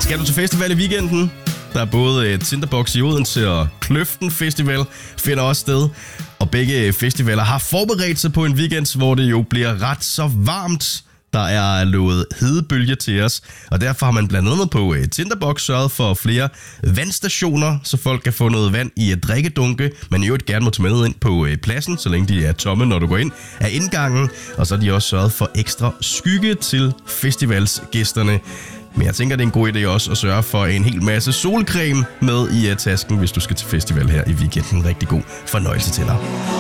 Skal du til festival i weekenden? Der er både Tinderbox i Odense og Kløften Festival finder også sted. Og begge festivaler har forberedt sig på en weekend, hvor det jo bliver ret så varmt. Der er lovet hedebølge til os, og derfor har man blandt andet på Tinderbox sørget for flere vandstationer, så folk kan få noget vand i drikkedunke, men i øvrigt gerne må tage med ind på pladsen, så længe de er tomme, når du går ind af indgangen. Og så har de også sørget for ekstra skygge til festivalsgæsterne. Men jeg tænker, det er en god idé også at sørge for en hel masse solcreme med i tasken, hvis du skal til festival her i weekenden. Rigtig god fornøjelse til dig.